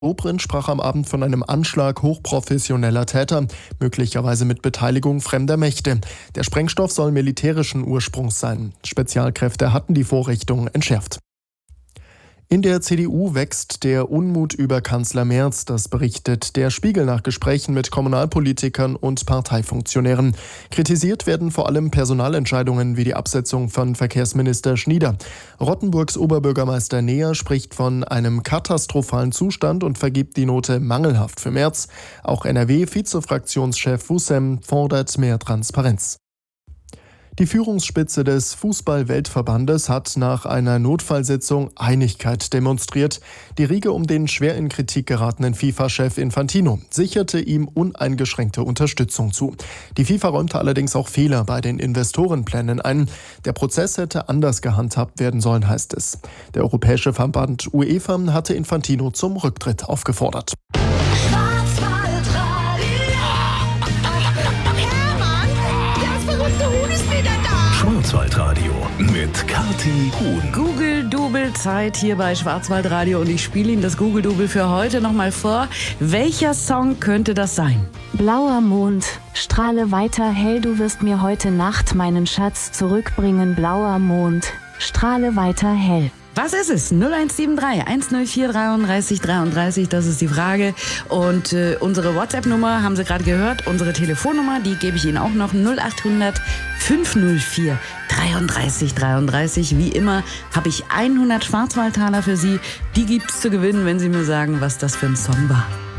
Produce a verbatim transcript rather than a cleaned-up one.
Dobrindt sprach am Abend von einem Anschlag hochprofessioneller Täter, möglicherweise mit Beteiligung fremder Mächte. Der Sprengstoff soll militärischen Ursprungs sein. Spezialkräfte hatten die Vorrichtung entschärft. In der C D U wächst der Unmut über Kanzler Merz, das berichtet der Spiegel nach Gesprächen mit Kommunalpolitikern und Parteifunktionären. Kritisiert werden vor allem Personalentscheidungen wie die Absetzung von Verkehrsminister Schnieder. Rottenburgs Oberbürgermeister Neher spricht von einem katastrophalen Zustand und vergibt die Note mangelhaft für Merz. Auch N R W-Vizefraktionschef Fussem fordert mehr Transparenz. Die Führungsspitze des Fußball-Weltverbandes hat nach einer Notfallsitzung Einigkeit demonstriert. Die Riege um den schwer in Kritik geratenen FIFA-Chef Infantino sicherte ihm uneingeschränkte Unterstützung zu. Die FIFA räumte allerdings auch Fehler bei den Investorenplänen ein. Der Prozess hätte anders gehandhabt werden sollen, heißt es. Der Europäische Verband UEFA hatte Infantino zum Rücktritt aufgefordert. Schwarzwaldradio mit Kathi Huhn. Google-Double-Zeit hier bei Schwarzwaldradio und ich spiele Ihnen das Google-Double für heute nochmal vor. Welcher Song könnte das sein? Blauer Mond, strahle weiter hell, du wirst mir heute Nacht meinen Schatz zurückbringen. Blauer Mond, strahle weiter hell. Was ist es? null eins sieben drei eins null vier dreiunddreißig dreiunddreißig, das ist die Frage. Und äh, unsere WhatsApp-Nummer haben Sie gerade gehört. Unsere Telefonnummer, die gebe ich Ihnen auch noch. null acht hundert fünf null vier dreiunddreißig dreiunddreißig. Wie immer habe ich hundert Schwarzwaldtaler für Sie. Die gibt's zu gewinnen, wenn Sie mir sagen, was das für ein Song war.